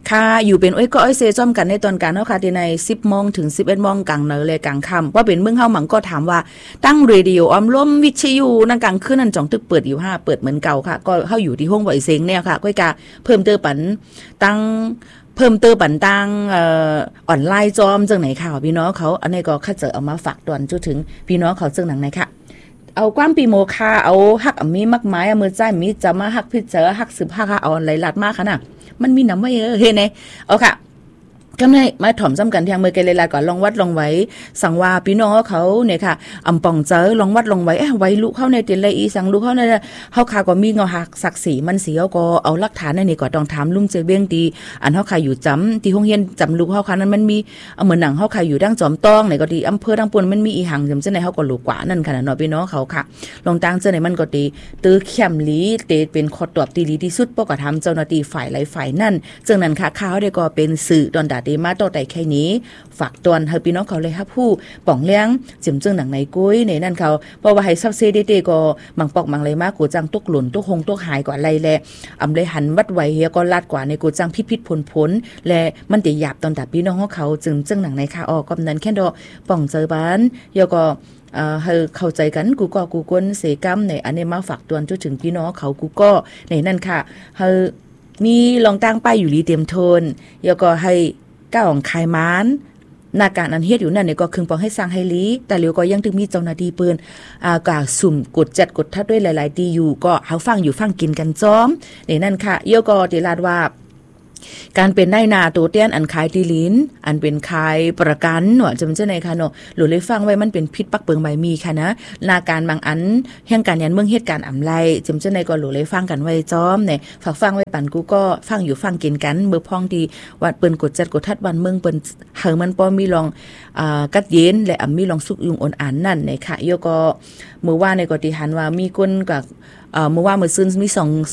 ค่ะอยู่เป็นอ้อยก็อ้อยเซจ้อมกันในตอนการเนาะค่ะที่ใน10 โมงถึง 11 โมงกลางเนเลยกลางค่ำว่าเป็นเมืองเฮาหมังก็ถามว่าตั้งเรดิโอออมล้มวิทยุนั่นกลางคืนนั่นจ่องตึกเปิดอยู่5เปิดเหมือนเก่าค่ะก็เฮาอยู่ที่ห้องบ่อยเซ็งเนี่ยค่ะก้อยกาเพิ่มเติมปันตั้งเพิ่มเติมปันตั้งออนไลน์จอมจังไหนค่ะพี่น้องเขาอันนี้ก็คัดเจอเอามาฝากตอนจนถึงพี่น้องเขาจังหนังไหนค่ะเอาความปีโมคาเอาฮักมีมากมายมือใจมีจะมาฮักพิเจอฮักสืบฮักเอาอะไรลัดมากค่ะน่ะมันมีน้ำไว้เฮ้ยเนี่ยเอาค่ะก็ไม่มาถ่อมซ้ำกันทางเมื่อไกลเลยก่อนลองวัดลองไว้สั่งว่าพี่น้องเขาเนี่ยค่ะอำปองเจอลองวัดลองไว้ไว้ลูกเข้าในเตียนเลยอีสั่งลูกเข้าในเขาขาก็มีเงาหักศักดิ์ศรีมันเสียก็เอาหลักฐานในนี่ก็ต้องถามลุงเจเบี้ยงดีอันเขาขาอยู่จำที่ห้องเฮียนจำลูกเขาขานั้นมันมีเหมือนหนังเขาขาอยู่ดั้งจอมต้องในก็ดีอำเภอดั้งปนมันมีอีหังจำเจ้าในเขาก็ลูกกว่านั่นค่ะเนาะพี่น้องเขาค่ะลองตั้งเจ้าในมันก็ดีตื้อเข้มลีเตเป็นขอตอบตีลีที่สุดปกติทำเจ้าหน้าที่ฝ่ายหลายฝ่ายนั่นจึงนั้นค่ะเขาได้ก็เป็นสื่อตอนดาดีมาต่อแต่แค่นี้ฝากตอนเฮาพี่น้องเขาเลยครับผู้ป่องเลี้ยงจิมจึงหนังในกุ้ยในนั่นเขาเพราะว่าให้ซับเซเดก็มังปอกมังเลยมากกูจังตุกหล่นตุกหงตุกหายกว่าไรแลอำเลยหันวัดไว้เฮียก็ลาดกว่าในกูจังพิษผลและมันติหยาบตอนตัดพี่น้องเขาจึงหนังในค่ะออกกำนันแค่ดอป่องเจอบ้านเฮียก็ให้เข้าใจกันกูก็กูกวนเสกรรมในอันนี้มาฝากตอนจนถึงพี่น้องเขากูก็ในนั่นค่ะให้มีลองตั้งป้ายอยู่ลีเต็มโทนเฮียก็ให้ก้าวของคายม้านนาการอันเฮ็ดอยู่นั่นเนี่ยก็คึงปองให้สร้างให้ลีแต่เร็วก็ยังถึงมีเจ้าหน้าที่ปืนกาสุ่มกดจัดกดทัดด้วยหลายๆดีอยู่ก็เฮาฟังอยู่ฟังกินกันจ้อมนี่นั่นค่ะเยก็ติลาดว่าการเป็นได้นาตัวเตี้ยนอันขายตีลิ้นอันเป็นขายประกันหนวจำเจ้าในค่ะเนาะหรือเลยฟังไว้มันเป็นพิษปักเปิงใบมีค่ะนะนาการบางอันแห่งการยันเมืองเหตุการณ์อำไลจำเจ้าในก็หรือเลยฟังกันไว้จ้อมเนี่ยฝากฟังไว้ปั่นกูก็ฟังอยู่ฟังกินกันเบอร์พองดีวัดเปิ้นกดจัดกดทัดวันเมืองเปิ้นเฮามันป้อมีลองกัดเย็นและมีลองสุกยุงอ่อนอันนั่นในค่ะโยก็มื้อว่าในก็ติหันว่ามีคนกับมื้อว่ามื้อซื่นมี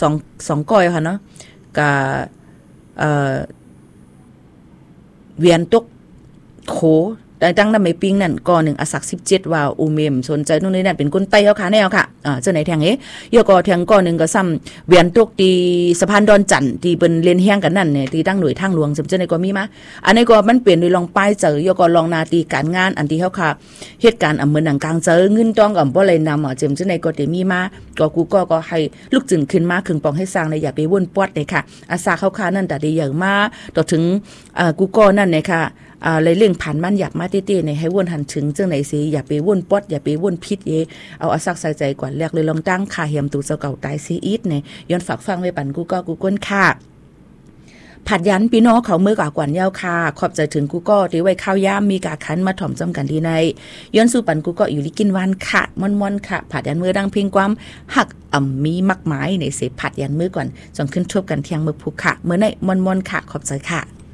2ก้อยค่ะเนาะกับเวียนตกโขแต่ตั้งน้ำไม่ปิ้งนั่นก่อนหนึ่งอศัก17ว่าอูเมมสนใจนู่นนี่นั่นเป็นคนไต้เขาค่ะแนวค่ะเจ้าไหนแทงยก็แทงก่อนหนึ่งก็ซ้ำเวียนตกตีสะพานดอนจันที่เป็นเลียนแห้งกันนั่นเนี่ยที่ตั้งหน่วยทางหลวงเจ้าไหนก็มีมาอันนี้ก็มันเปลี่ยนโดยลองป้ายเจอยก็ลองนาตีการงานอันที่เขาค่ะเหตุการณ์เหมือนหนังกลางเจอเงินต้องบ่เลยนำเจ้าไหนก็เดี๋ยวมีมาก็กูก็ให้ลูกจึงขึ้นมาคึงปองให้สร้างในอย่าไปวนปอดเลยค่ะอาซาเขาค่ะนั่นแต่ได้อย่างมาต่อถึงกูก็นั่นเนี่ยค่ะเลยเรื่องผ่านมันอยากมาเต้ๆในให้วนหันถึงจังไหนสิอย่าไปวนปอดอย่าไปวนพิษเอาอาซักใส่ใจก่อนแรกเลยลองตั้งค่าเหียมตูเจ้าเก่าตายซีอีทเนี่ยย้อนฝากฟังไว้ปั่นกูก็กูก้นค่ะผัดยันพี่น้องเขาเมื่อกว่ากวนยาวค่ะขอบใจถึงกูก็ที่ไว้ข้าวย่ามมีกาคันมาถ่อมจำกันที่ในย้อนสู่ปั่นกูก็อยู่ลิกินวันค่ะม่อนๆค่ะผัดยันมือดังเพียงความหักมีมักไม้ในเสผัดยันมือก่อนจนขึ้นทบกันเที่ยงมือผูกค่ะเมื่อในม่อนๆค่ะขอบใจค่ะ